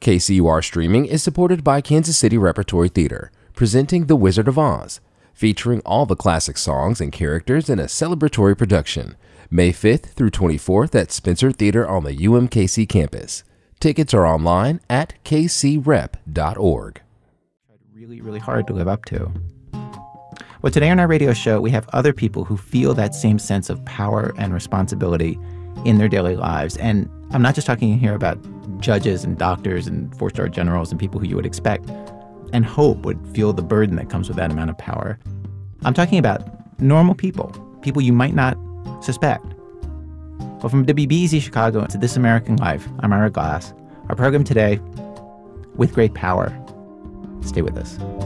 KCUR streaming is supported by Kansas City Repertory Theater, presenting The Wizard of Oz, featuring all the classic songs and characters in a celebratory production, May 5th through 24th at Spencer Theater on the UMKC campus. Tickets are online at kcrep.org. Really, really hard to live up to. Well, today on our radio show, we have other people who feel that same sense of power and responsibility in their daily lives. And I'm not just talking here about judges and doctors and four-star generals and people who you would expect and hope would feel the burden that comes with that amount of power. I'm talking about normal people, people you might not suspect. Well, from WBEZ Chicago to This American Life, I'm Ira Glass. Our program today, With Great Power. Stay with us.